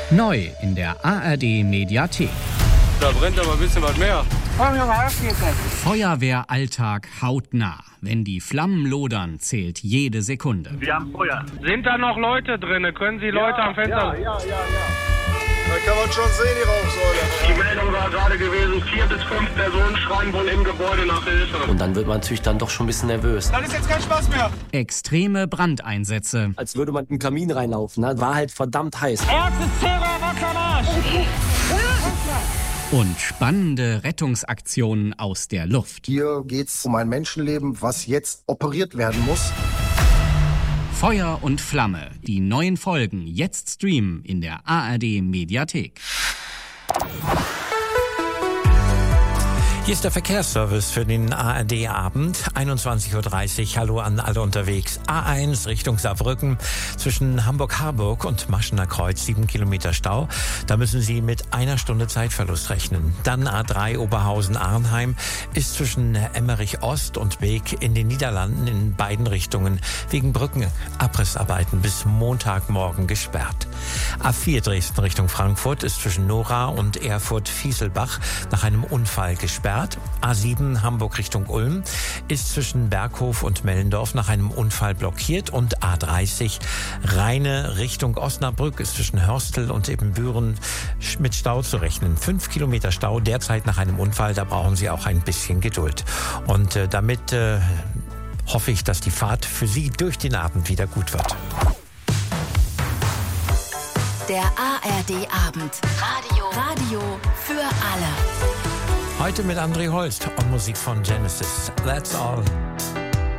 Neu in der ARD-Mediathek. Da brennt aber ein bisschen was mehr. Feuerwehralltag hautnah. Wenn die Flammen lodern, zählt jede Sekunde. Wir haben Feuer. Sind da noch Leute drin? Können Sie Leute am Fenster... Ja. Da kann man schon sehen, die Rauchsäule. Die Meldung war gerade gewesen, 4 bis 5 Personen schreien wohl im Gebäude nach Hilfe. Und dann wird man natürlich dann doch schon ein bisschen nervös. Dann ist jetzt kein Spaß mehr. Extreme Brandeinsätze. Als würde man in den Kamin reinlaufen. Ne? War halt verdammt heiß. Und spannende Rettungsaktionen aus der Luft. Hier geht's um ein Menschenleben, was jetzt operiert werden muss. Feuer und Flamme. Die neuen Folgen jetzt streamen in der ARD-Mediathek. Hier ist der Verkehrsservice für den ARD-Abend, 21.30 Uhr. Hallo an alle unterwegs. A1 Richtung Saarbrücken zwischen Hamburg-Harburg und Maschener Kreuz, 7 Kilometer Stau. Da müssen Sie mit 1 Stunde Zeitverlust rechnen. Dann A3 Oberhausen-Arnheim ist zwischen Emmerich-Ost und Beek in den Niederlanden in beiden Richtungen wegen Brückenabrissarbeiten bis Montagmorgen gesperrt. A4 Dresden Richtung Frankfurt ist zwischen Nora und Erfurt-Fieselbach nach einem Unfall gesperrt. A7 Hamburg Richtung Ulm ist zwischen Berghof und Mellendorf nach einem Unfall blockiert und A30 Rheine Richtung Osnabrück ist zwischen Hörstel und Ebenbüren mit Stau zu rechnen. 5 Kilometer Stau derzeit nach einem Unfall, da brauchen Sie auch ein bisschen Geduld. Und damit hoffe ich, dass die Fahrt für Sie durch den Abend wieder gut wird. Der ARD-Abend. Radio für alle. Heute mit André Holst und Musik von Genesis. That's all.